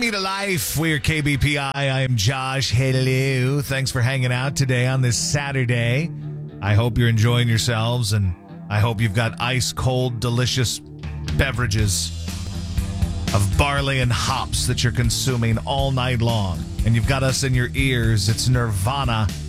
Me to Life. We're KBPI. I am Josh. Hello. Thanks for hanging out today on this Saturday. I hope you're enjoying yourselves, and I hope you've got ice cold, delicious beverages of barley and hops that you're consuming all night long. And you've got us in your ears. It's Nirvana